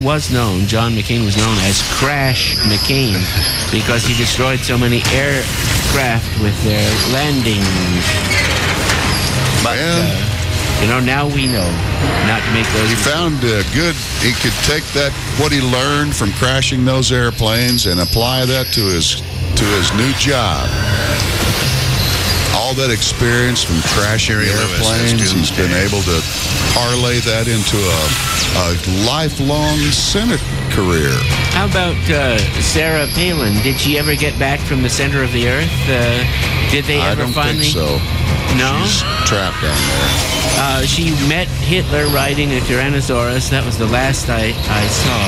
John McCain was known as Crash McCain because he destroyed so many aircraft with their landings. But, now we know not to make those. He found he could take what he learned from crashing those airplanes and apply that to his new job. All that experience from crashing airplanes, he's been able to parlay that into a lifelong Senate career. How about Sarah Palin? Did she ever get back from the center of the earth? Did they ever finally? I don't think so. No? She's trapped down there. She met Hitler riding a Tyrannosaurus. That was the last I saw.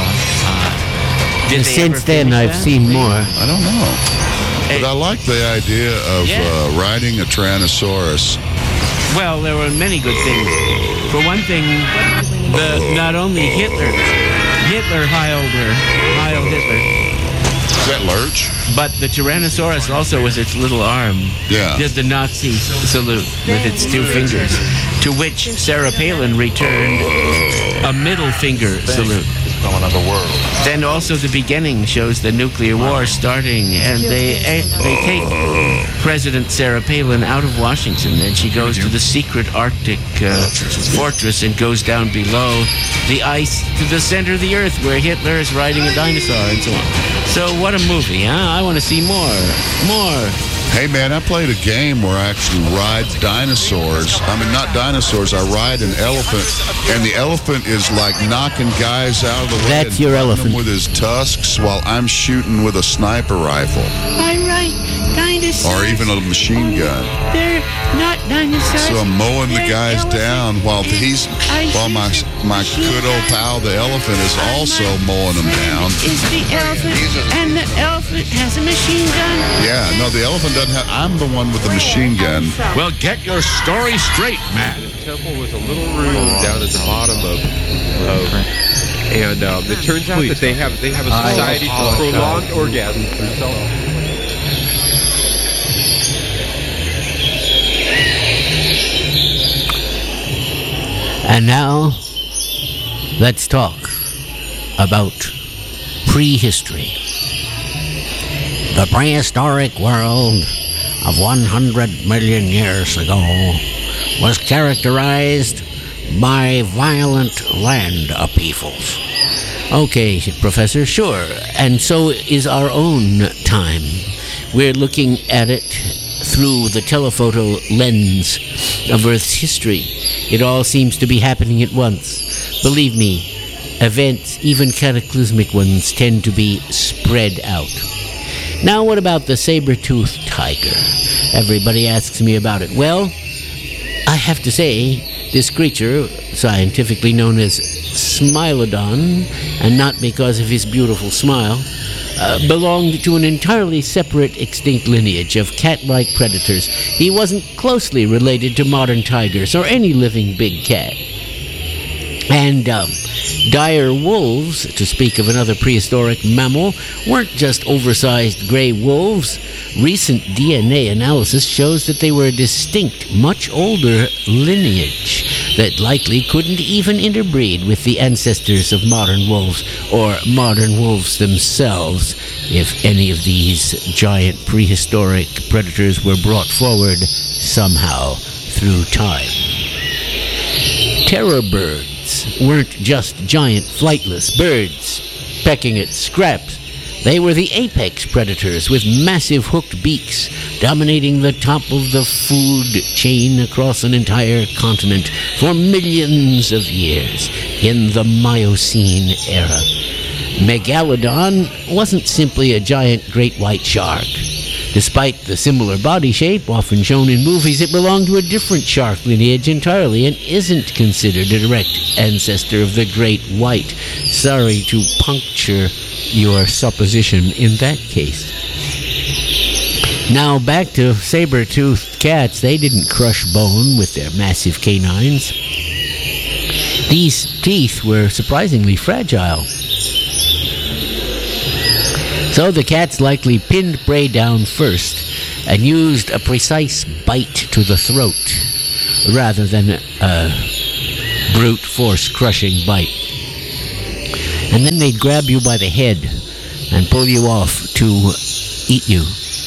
Since then, I've seen more. I don't know. But I like the idea of riding a Tyrannosaurus. Well, there were many good things. For one thing, not only Hitler Heil Hitler. Is that Lurch? But the Tyrannosaurus also, with its little arm, did the Nazi salute with its two fingers, to which Sarah Palin returned a middle finger salute. Then also the beginning shows the nuclear war starting, and they take President Sarah Palin out of Washington, and she goes to the secret Arctic fortress and goes down below the ice to the center of the earth where Hitler is riding a dinosaur and so on. So what a movie, huh? I want to see more. Hey, man, I played a game where I actually ride dinosaurs. I mean, not dinosaurs. I ride an elephant, and the elephant is like knocking guys out of the way. That's your elephant. With his tusks while I'm shooting with a sniper rifle. I ride dinosaurs. Or even a machine gun. They're not dinosaurs. So I'm mowing the guys down while my good old pal, the elephant, is also mowing them down. Is the elephant, and the elephant has a machine gun? Yeah, no, the elephant doesn't have. I'm the one with the machine gun. Well, get your story straight, man. The temple was a little room down at the bottom and it turns out that they have a society for prolonged orgasms. And now, let's talk about prehistory. The prehistoric world of 100 million years ago was characterized by violent land upheavals. Okay, Professor, sure. And so is our own time. We're looking at it through the telephoto lens of Earth's history. It all seems to be happening at once. Believe me, events, even cataclysmic ones, tend to be spread out. Now, what about the saber-toothed tiger? Everybody asks me about it. Well, I have to say, this creature, scientifically known as Smilodon, and not because of his beautiful smile, belonged to an entirely separate extinct lineage of cat-like predators. He wasn't closely related to modern tigers or any living big cat. And dire wolves, to speak of another prehistoric mammal, weren't just oversized gray wolves. Recent DNA analysis shows that they were a distinct, much older lineage that likely couldn't even interbreed with the ancestors of modern wolves, or modern wolves themselves, if any of these giant prehistoric predators were brought forward somehow through time. Terror birds weren't just giant flightless birds pecking at scraps. They were the apex predators with massive hooked beaks, dominating the top of the food chain across an entire continent for millions of years in the Miocene era. Megalodon wasn't simply a giant great white shark. Despite the similar body shape often shown in movies, it belonged to a different shark lineage entirely and isn't considered a direct ancestor of the great white. Sorry to puncture your supposition in that case. Now back to saber-toothed cats. They didn't crush bone with their massive canines. These teeth were surprisingly fragile. So the cats likely pinned prey down first and used a precise bite to the throat rather than a brute force crushing bite. And then they'd grab you by the head and pull you off to eat you.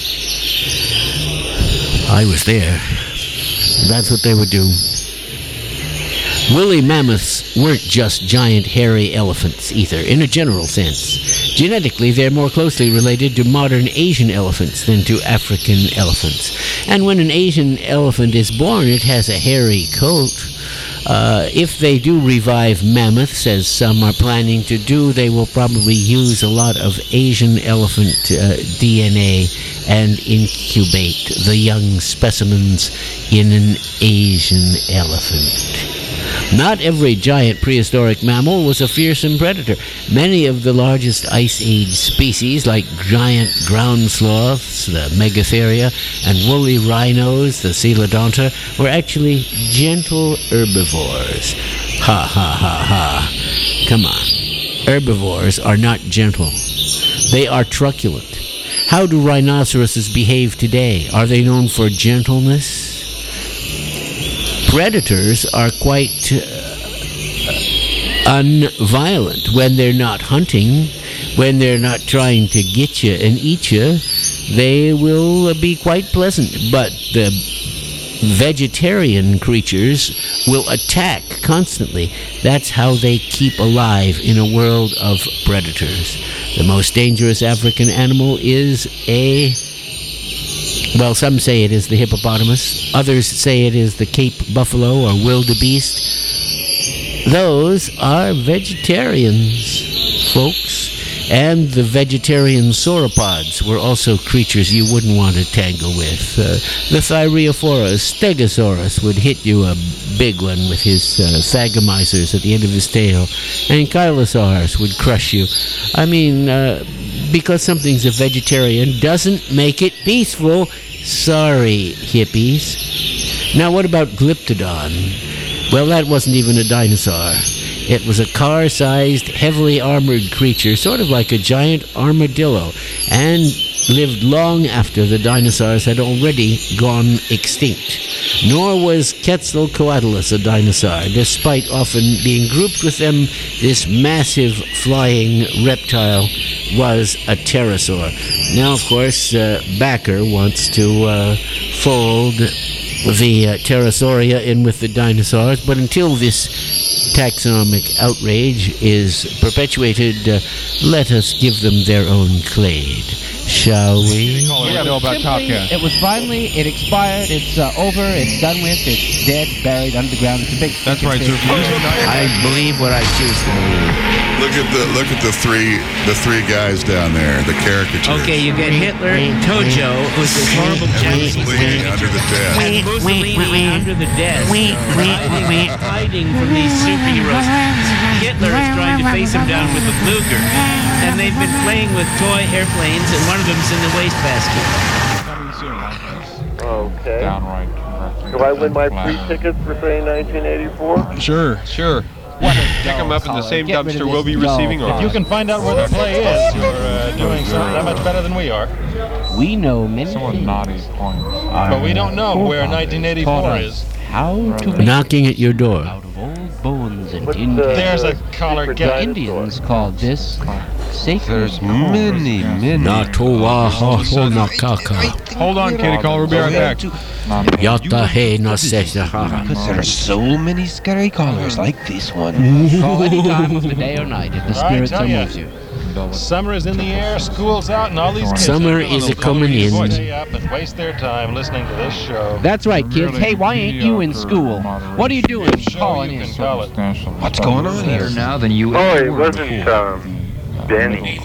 I was there. That's what they would do. Woolly mammoths weren't just giant hairy elephants either, in a general sense. Genetically, they're more closely related to modern Asian elephants than to African elephants. And when an Asian elephant is born, it has a hairy coat. If they do revive mammoths, as some are planning to do, they will probably use a lot of Asian elephant DNA and incubate the young specimens in an Asian elephant. Not every giant prehistoric mammal was a fearsome predator. Many of the largest Ice Age species, like giant ground sloths, the Megatheria, and woolly rhinos, the Coelodonta, were actually gentle herbivores. Ha ha ha ha. Come on. Herbivores are not gentle. They are truculent. How do rhinoceroses behave today? Are they known for gentleness? Predators are quite unviolent when they're not hunting, when they're not trying to get you and eat you. They will be quite pleasant, but the vegetarian creatures will attack constantly. That's how they keep alive in a world of predators. The most dangerous African animal is well, some say it is the hippopotamus. Others say it is the Cape buffalo or wildebeest. Those are vegetarians, folks. And the vegetarian sauropods were also creatures you wouldn't want to tangle with. The Thyreophorus stegosaurus would hit you a big one with his thagamizers at the end of his tail. And Ankylosaurus would crush you. I mean, because something's a vegetarian doesn't make it peaceful. Sorry, hippies. Now, what about Glyptodon? Well, that wasn't even a dinosaur. It was a car-sized, heavily armored creature, sort of like a giant armadillo, and lived long after the dinosaurs had already gone extinct. Nor was Quetzalcoatlus a dinosaur. Despite often being grouped with them, this massive flying reptile was a pterosaur. Now, of course, Backer wants to fold the pterosauria in with the dinosaurs, but until this taxonomic outrage is perpetuated, let us give them their own clade, shall we? It was finally, it expired, it's over, it's done with, it's dead, buried underground. It's a big. That's right, sir. I believe what I choose to believe. Look at the three guys down there, the caricatures. Okay, you get Hitler, Tojo, who's this horrible Japanese bleeding under the desk, and Mussolini under the desk, hiding from these superheroes. Hitler is trying to face him down with a Luger, and they've been playing with toy airplanes, and one of them's in the wastebasket. Okay. Downright. Do I win my free tickets for, say, 1984? Sure. Pick them up in the same dumpster we'll be receiving. If you can find out where the play is, you're doing something that much better than we are. We know many things, naughty points. But we don't know where 1984 is. How to make Knocking at your door. out of old bones and What's tin There's a cans. collar secret guy. dinosaur? Indians called this sacred. There's many. Hold on, Kitty Call. We'll be right back. Yata he na sesaha. There are so many scary callers like this one. Call any time of the day or night if the spirits tell are ya. with you. Summer is in the air, school's out, and all these kids Summer are is little a-comin' in. Stay up and waste their time listening to this show. That's right, kids. Hey, why ain't you in school? What are you doing Show calling you in? can call it. What's going on here? Now than you Oh, ever it were wasn't, before. Danny.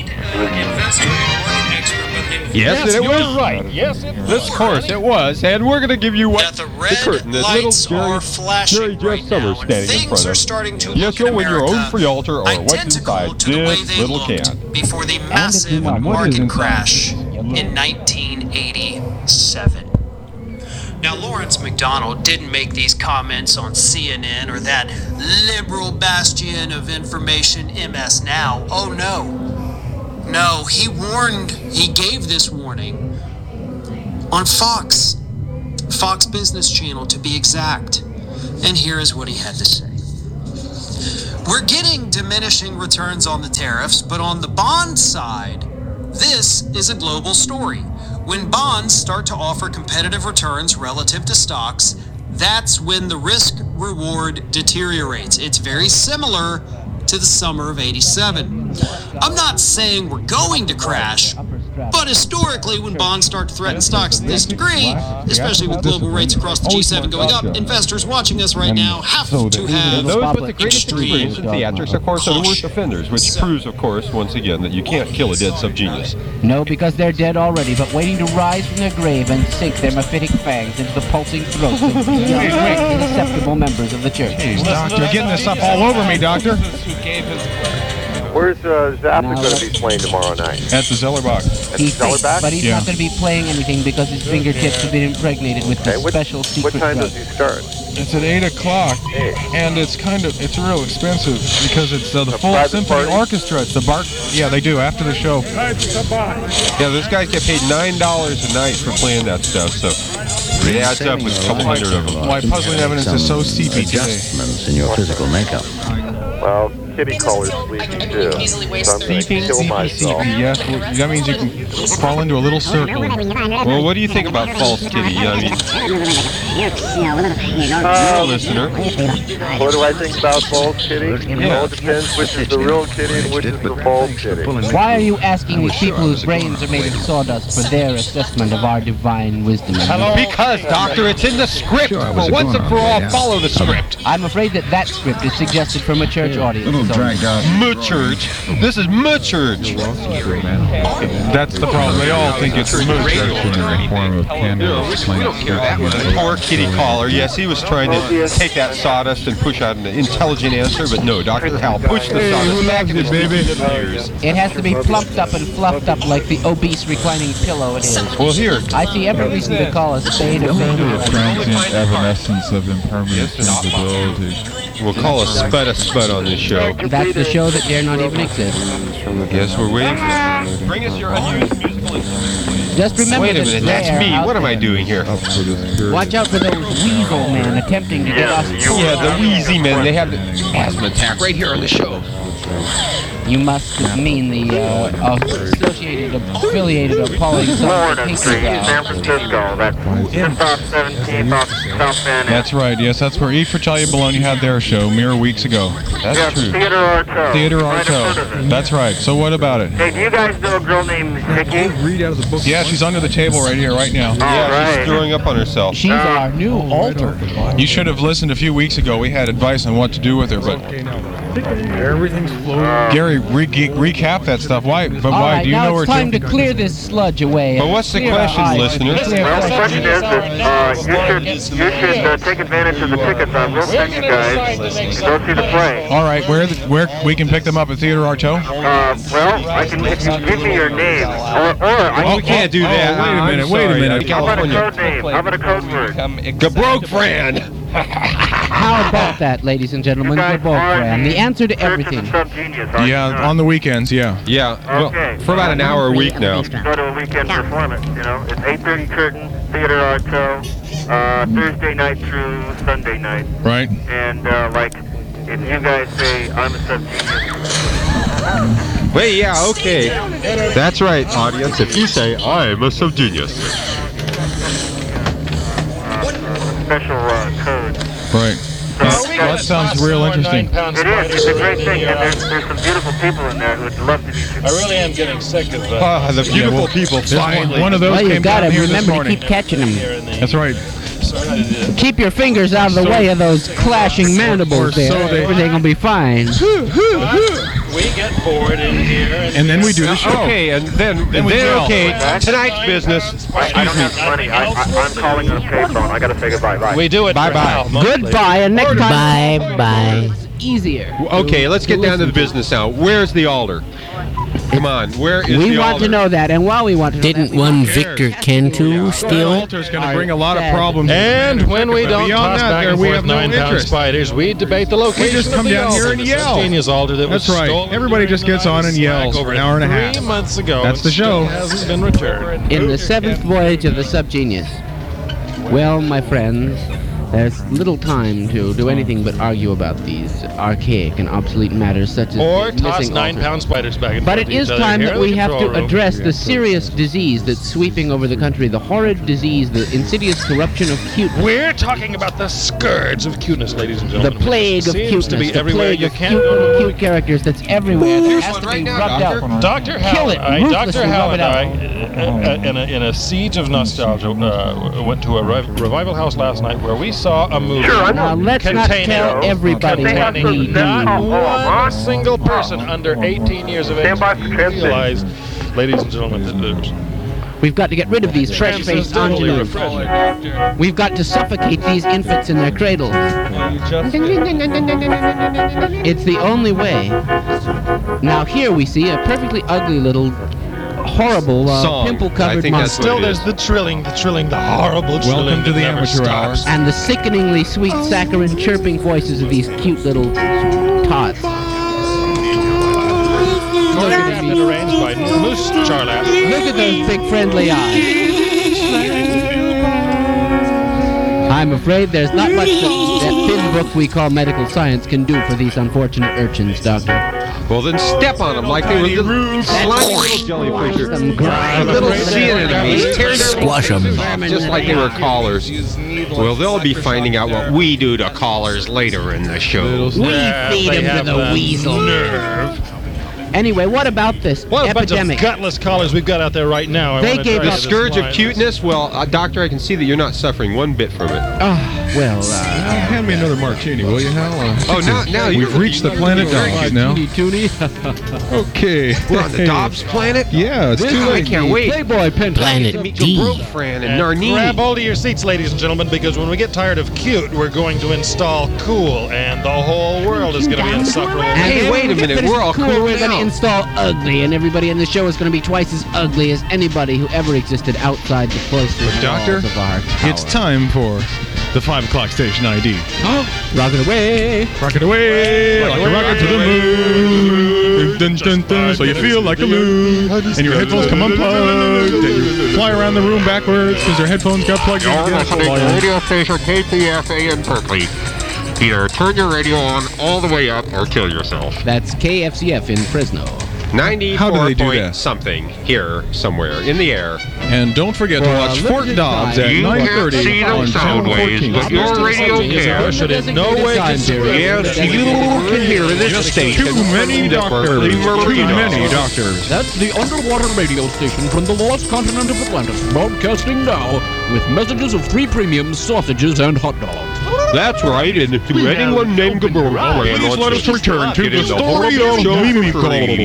Yes, You're right. Yes, it was. Of course it was, and we're going to give you what The the red curtain, that little lights are flashing Jerry right Jeff Summers now, and standing in things front are of. starting to Yes, look you'll win your own America free altar or what's identical inside to the way this they little looked can. before the massive market crash in 1987. Now, Lawrence McDonald didn't make these comments on CNN or that liberal bastion of information, MS Now. Oh, no. No, he gave this warning on Fox Business Channel to be exact. And here is what he had to say. We're getting diminishing returns on the tariffs, but on the bond side, this is a global story. When bonds start to offer competitive returns relative to stocks, that's when the risk-reward deteriorates. It's very similar to the summer of '87. I'm not saying we're going to crash, but historically, when bonds start to threaten stocks to this degree, especially with global rates across the G7 going up, investors watching us right now have to have those with the greatest experience in theatrics, of course, are the worst offenders, which proves, of course, once again, that you can't kill a dead subgenius. No, because they're dead already, but waiting to rise from their grave and sink their mephitic fangs into the pulsing throats of young, insusceptible members of the church. Jeez, Doctor, you're getting this up all over me, Doctor. Where's Zappa going to be playing tomorrow night? At the Zellerbach. But he's not going to be playing anything because his fingertips have been impregnated with the special secret What time drug. does he start? It's at 8 o'clock, and it's real expensive because it's the full symphony orchestra. It's the bar. Yeah, they do after the show. Yeah, those guys get paid $9 a night for playing that stuff, so it adds up with a couple hundred of them. Why puzzling evidence is so seepy today. Adjustments in your physical makeup. Well, kitty caller's sleepy too. So I'm going to kill myself. Yes, well, that means you can fall into a little circle. Well, what do you think about false kitty? I mean, listener. What do I think about false kitty? Well, it depends which is the real kitty and which is the false kitty. Why are you asking these people whose brains are made of sawdust for their assessment of our divine wisdom? Because, Doctor, it's in the script. For once and for all, follow the script. I'm afraid that script is suggested for mature audience. Church. This is church. That's the problem. They all think it's We don't care that much. Poor kitty caller. Yes, he was trying to take that sawdust and push out an intelligent answer, but no, Dr. Hal pushed the sawdust back in his ears. It has to be plumped up and fluffed up like the obese reclining pillow it is. Well, here. I see every reason to call a spade a transient evanescence of impermanent sensibility. We'll call a spud on this show. That's the show that dare not even exist. Yes, we're waiting for... Bring us your unused musical instruments, please. Just remember Wait a minute, that's me. What am I doing here? Watch out for those weasel men attempting to get us. Yeah, the wheezy men. They have the asthma attack right here on the show. You must mean the affiliated appalling Florida Street, San Francisco. That's just off 17th off South Bend. That's right, yes, that's where E for Charlie Bologna had their show mere weeks ago. That's true. Theater Arto. Theater Arto. That's right. So what about it? Hey, do you guys know a girl named Nikki? Yeah, she's under the table right here, right now. She's throwing up on herself. She's our new altar. You should have listened a few weeks ago. We had advice on what to do with her, but Everything's floating. Gary, recap that stuff. Why? But why? Right, do you now know where it's time to clear this sludge away. But what's the question, listener? Well, the question is that you should take advantage of the tickets on. We'll send you guys to go see the play. All right, where we can pick them up at Theater Arto? Well, I can if you give me your name, or we can't do that. Wait a minute. How about a code name? How about a code word? Gabrogfran. How about that, ladies and gentlemen? Gabrogfran. The answer to everything. Yeah, on the weekends, yeah. Yeah, well, for about an hour a week now. Go to a weekend performance, you know. It's 8:30 curtain, Theater Arto, Thursday night through Sunday night. Right. And, if you guys say, I'm a subgenius. Wait, yeah, okay. That's right, audience. If you say, I'm a subgenius. Special code. Right. That sounds real interesting. It is. It's a great thing, and there's some beautiful people in there who would love to meet you. I really am getting sick of the beautiful people. One of those well, you came gotta down here this remember to morning. keep catching them. That's right. Keep your fingers out of the way of those clashing mandibles there. Everything will be fine. We get bored in here. And then we do the show. Okay, and then tonight's business. I don't have money. I'm calling on a payphone. I gotta say goodbye. Bye. We do it. Bye-bye. Goodbye, and next time. Bye-bye. Easier. Okay, let's get down to the business now. Where's the altar? Come on, where is the altar? We want to know that, and while we want to know Didn't that, one Victor Cantu The steal it? altar's going to bring a lot of problems. And when we don't Beyond toss that, back there and we forth have no 9-pound interest. spiders, we debate the location. We just come of the down here and altar, yell. the genius altar that was That's right. stolen Everybody from just gets on and yells over for an hour and a half. 3 months ago. That's the show. It hasn't been returned. in the seventh voyage of the Subgenius. Well, my friends, There's little time to do anything but argue about these archaic and obsolete matters such as Or the toss missing 9-pound spiders back and But forth it is each other time here that in the we have to control room. address the serious disease that's sweeping over the country, the horrid disease, the insidious corruption of cuteness. We're talking about the scourge of cuteness, ladies and The gentlemen. plague of Seems cuteness, to be the everywhere. plague You of can't cute go little to cute characters that's everywhere. That has to be rubbed out. Dr. Kill it, Howell, Dr. ruthlessly Howell rub and it I, out. in a siege of nostalgia, went to a revival house last night where we saw a movie Now let's not tell everybody what we do. not one single person under 18 years of age realized, ladies and gentlemen, that there's We've got to get rid of these fresh-faced transcendently ingenues. refreshing. We've got to suffocate these infants in their cradles. It's the only way. Now here we see a perfectly ugly little horrible pimple-covered monster. Still there's the trilling, the horrible trilling. Welcome to that the never amateur hour. stops. And the sickeningly sweet, saccharine, chirping voices of these cute little tots. Look at Been arranged by Moose Charlap. Look at those big friendly eyes. I'm afraid there's not much that thin book we call medical science can do for these unfortunate urchins, Doctor. Well, then step on them like they were little slimy little jellyfish. Little sea anemones. Tear their Squash 'em. just like they were collars. Well, they'll be finding out what we do to collars later in the show. We feed them to the weasel. Nerve. Anyway, what about this What a bunch of epidemic? gutless collars we've got out there right now. I They wanna gave tell you us this Scourge of line. cuteness? Well, doctor, I can see that you're not suffering one bit from it. Well, Hand me another martini, will you, Hal? Oh, now We've reached the planet Dobbs now. Okay. We're on the Dobbs planet? Yeah, it's too I late. can't wait. Playboy Penthouse. Planet Meet D. Fran and And Narnini. grab hold of your seats, ladies and gentlemen, because when we get tired of cute, we're going to install cool, and the whole world is going to be insufferable. Hey, wait a minute, we're all cool We're going to now. install ugly, and everybody in the show is going to be twice as ugly as anybody who ever existed outside the cloisters Doctor, walls of our tower. it's time for the 5 o'clock station ID. Rock it away. Rock it away, like a rocket to the moon. Dun, dun, dun, so you feel like a loon. And your headphones come unplugged. And you fly around the room backwards because your headphones got plugged in. You're listening to radio station KPFA in Berkeley. Either turn your radio on all the way up or kill yourself. That's KFCF in Fresno. 94 How do they do point that? something here somewhere in the air. And don't forget to For a watch Fort limited Dobbs time. at You can't 9:30 see them on sound Channel waves, 14. but your radio can. Should in no way disagree. Yes, you can hear this station. Too many doctors. Too many doctors. That's the underwater radio station from the lost continent of Atlantis, broadcasting now with messages of 3 premiums, sausages, and hot dogs. That's right, and to anyone named Gabriel, Please let us return to the story of Mimico.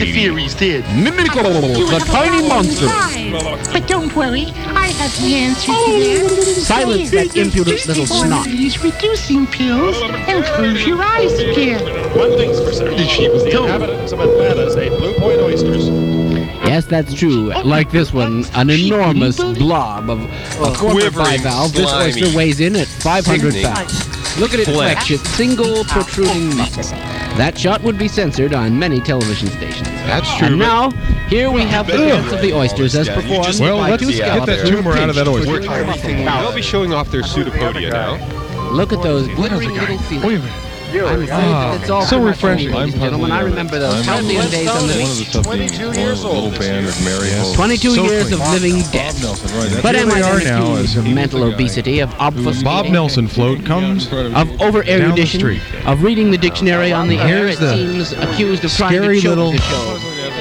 Mimico, the tiny monster. But don't worry, I have the answer to that. Silence that impudent little snot. These reducing pills and close your eyes again. One thing's for certain. The inhabitants of Atlantis ate Blue Point oysters. Yes, that's true. Like this one, an enormous blob of a quarter quivering, bivalve. This slimy, oyster weighs in at 500 sickening pounds. Look at it flesh. flex, its single protruding muscle. That shot would be censored on many television stations. That's true. And but now, here we have the dance of the oysters as performed Well, by let's two get scalpers. that tumor out of that oyster. they'll be showing off their pseudopodia now. Look at those glittering little feet. Wait a minute. I'm afraid it's all So for my refreshing. phone, ladies and gentlemen. I remember those halcyon days on the beach. 22 years old. 22 years of living dead. But am I Here they then are now accused as of mental obesity, of obfuscating, Bob Nelson float comes of over-erudition, street. of reading the dictionary on the air? It Here's the seems accused of trying scary to choke little- the show.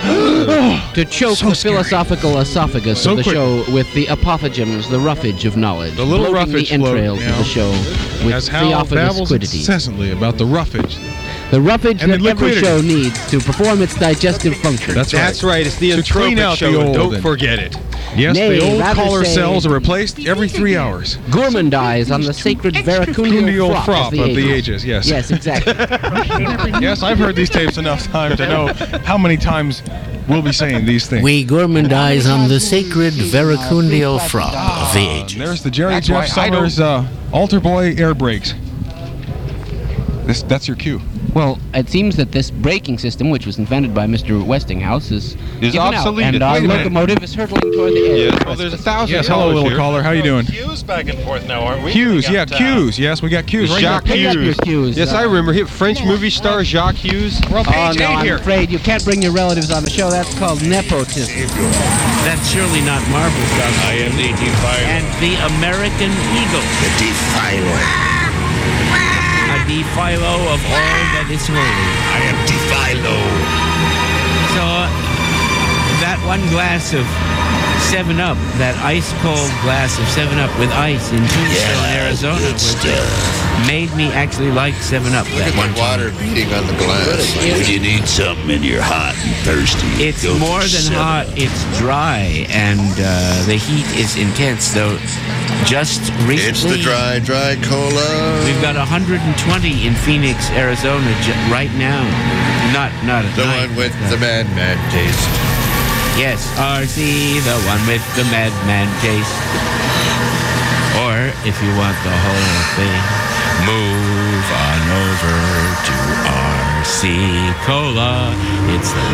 To choke So the scary. philosophical esophagus So of the quick. show with the apophthegms, the roughage of knowledge, The little bloating roughage the entrails float of the now. show with as Hal theophagous babbles quiddity. incessantly about the roughage. The roughage and that the every liquidity. show needs to perform its digestive function. That's right. That's right, it's the To clean entropic out the show, old don't and- forget it. Yes, Nay, the old rather collar say- cells are replaced every 3 hours. Gourmandize on the sacred Cundial veracundial frop of the ages, yes. Yes, exactly. Yes, I've heard these tapes enough times to know how many times we'll be saying these things. We gourmandize on the sacred veracundial frop of the ages. There's the Jerry That's Jeff why I Summers altar boy air brakes. That's your cue. Well, it seems that this braking system, which was invented by Mr. Westinghouse, is given obsolete. out, and our locomotive is hurtling toward the air. Yes, well, there's 1,000. Yes, hello, little caller. How you doing? Q's back and forth now, aren't we? Q's, yeah, Q's. Yes, we got Q's. Right Jacques Hughes. Yes, I remember him. French movie star Jacques Hughes. We're on page 8 I'm here. afraid you can't bring your relatives on the show. That's called nepotism. That's surely not marble stuff. I am the Defiler. And the American Eagle. The Defiler. A Defilo of all that is holy. I am Defilo. So, that one glass of 7-Up, that ice-cold glass of 7-Up with ice in Tombstone, Arizona, made me actually like 7-Up. Look at the water beating on the glass. When you need something and you're hot and thirsty. It's more than hot, it's dry, and the heat is intense, though just recently... It's the dry cola. We've got 120 in Phoenix, Arizona right now. Not at the night. One with the mad taste. Yes, RC, the one with the madman taste. Or, if you want the whole thing, move on over to RC Cola. It's the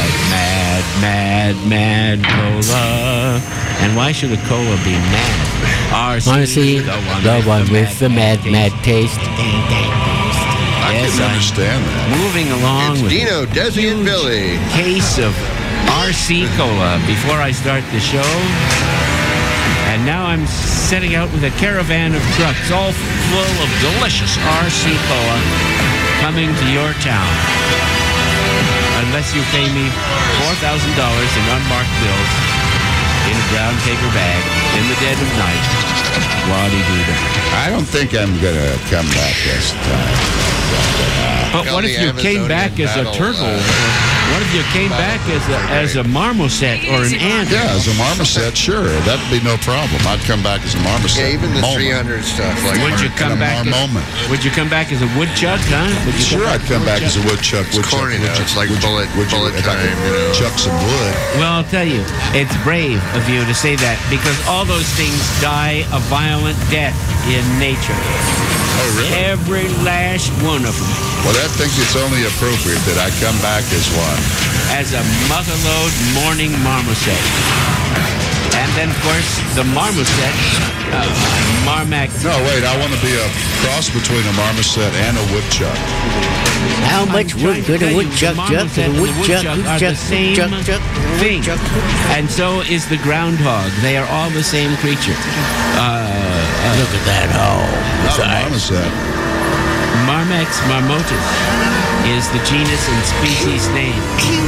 mad cola. And why should a cola be mad? RC, the one with the mad taste. I can understand that. Moving along It's with Dino, Desi, and Billy. Case of RC Cola before I start the show. And now I'm setting out with a caravan of trucks all full of delicious RC Cola coming to your town. Unless you pay me $4,000 in unmarked bills in a brown paper bag in the dead of night. Waddy-doo-dah. I don't think I'm going to come back this time. But what if you came back as a turtle? What if you came back as a marmoset or an ant? Yeah, as a marmoset, sure. That'd be no problem. I'd come back as a marmoset. Yeah, even the 300 stuff. Like would you come back? Would you come back as a woodchuck? Huh? Sure, I'd come back as a woodchuck. It's corny though. It's like bullet time. Chuck some wood. Well, I'll tell you, it's brave of you to say that because all those things die a violent death in nature. Oh, really? Every last one of them. Well, I think it's only appropriate that I come back as one. As a motherlode morning marmoset. And then, of course, the marmoset, Marmac. No, wait, I want to be a cross between a marmoset and a woodchuck. How much wood could a woodchuck chuck? A woodchuck are the same thing. And so is the groundhog. They are all the same creature. Look at that hole. Not a marmoset. Marmex marmotus is the genus and species name.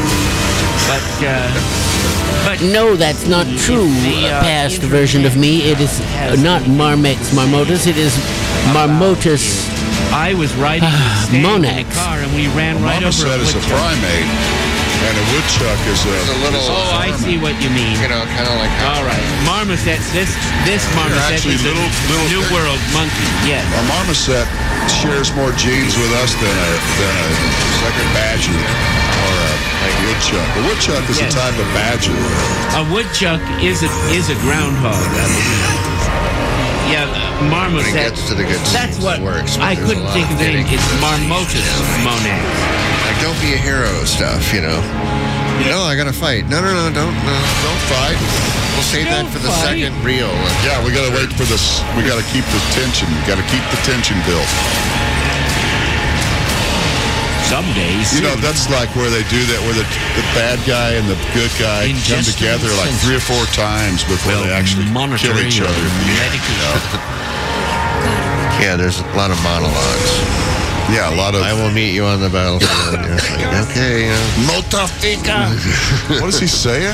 But no, that's not true. Past version of me, it is not Marmex marmotus. It is Marmotus. I was riding with Stan in the car and we ran right over a marmoset is a primate, and a woodchuck is a little. Oh, I see what you mean. You know, kind of like. All right, marmosets. This marmoset is a New World monkey. Yes. A marmoset shares more genes with us than like a badger or a woodchuck. A woodchuck is a type of badger. A woodchuck is a groundhog. Yeah, marmoset. Gets to the good that's what works. I couldn't think of the name. It's Marmotus monads. Like, don't be a hero stuff, you know. No, I gotta fight. No, don't fight. We'll save that for the second reel. Yeah, we gotta wait for this. We gotta keep the tension. Gotta keep the tension built. Some days. You know, that's like where they do that, where the bad guy and the good guy come together like 3 or 4 times before they actually kill each other. Yeah, there's a lot of monologues. Yeah, a lot of. I will meet you on the battlefield. Like, okay, Motafika. What is he saying?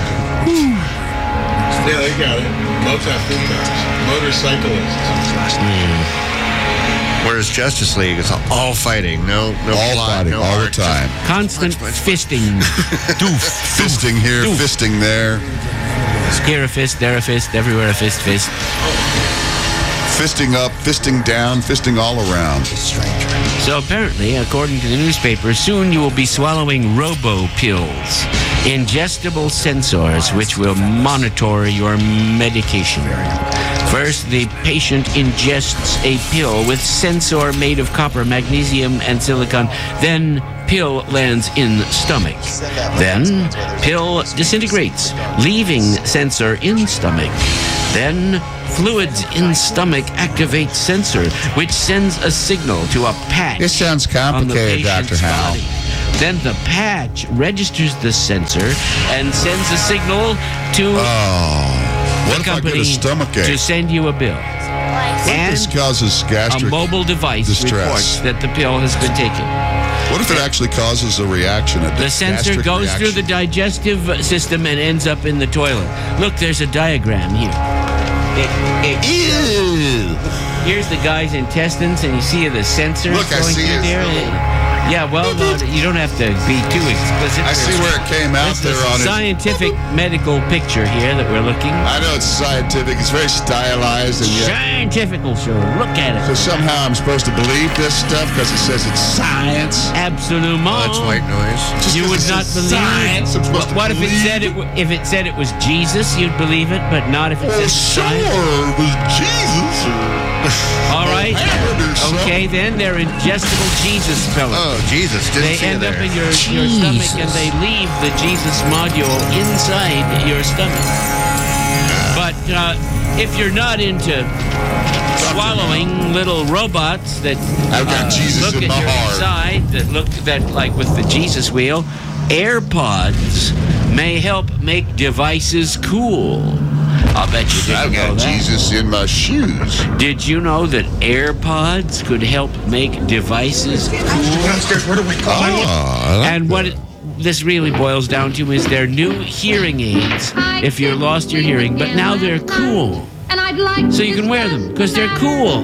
Yeah, they got it. Motafikas. Motorcyclists. Whereas Justice League is all fighting, no all plot, fighting, no all art, the time. Constant fisting. Fisting here, fisting there. Here a fist, there a fist, everywhere a fist. Fisting up, fisting down, fisting all around. So apparently, according to the newspaper, soon you will be swallowing robo pills. ingestible sensors which will monitor your medication. First, the patient ingests a pill with sensor made of copper, magnesium, and silicon. Then, pill lands in stomach. Then, pill disintegrates, leaving sensor in stomach. Then, fluids in stomach activate sensor, which sends a signal to a patch. It sounds complicated, Dr. Hal. Body. Then the patch registers the sensor and sends a signal to what the if I company get a stomachache? to send you a bill. What if And this causes gastric a mobile device distress? reports that the pill has been taken. What if it actually causes a reaction? The sensor goes through the digestive system and ends up in the toilet. Look, there's a diagram here. Here's the guy's intestines, and you see the sensors Look, I going see through it. there. Yeah, well, no, you don't have to be too explicit. I see where it came out there on it. Scientific medical picture here that we're looking. I know it's scientific. It's very stylized and yet. Scientifical show. Look at it. So somehow I'm supposed to believe this stuff because it says it's science. Absolument. That's white noise. You would not believe science. it. What if it said if it said it was Jesus? You'd believe it, but not if it said science. Sure, it was Jesus. All right. Okay, then they're ingestible Jesus pellets. Oh, Jesus. Didn't They see end you up there. in your stomach, and they leave the Jesus module inside your stomach. But if you're not into swallowing little robots that I've got Jesus look in at my your heart. side, that like with the Jesus wheel, AirPods may help make devices cool. I'll bet you didn't I've know got that. Jesus in my shoes. Did you know that AirPods could help make devices cool? Where do we go? And what this really boils down to is they're new hearing aids if you lost your hearing, but now they're cool. So you can wear them because they're cool.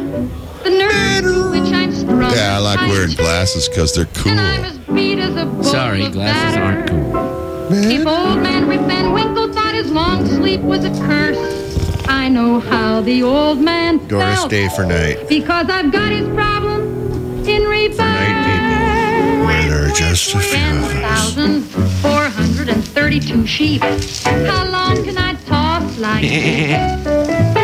Yeah, I like wearing glasses because they're cool. Sorry, glasses aren't cool. If old man Rip Van Winkle thought his long sleep was a curse, I know how the old man Doris felt. Day for night. Because I've got his problem in reverse. Night people, where there are just a few of us. 10,432 sheep. How long can I toss like this?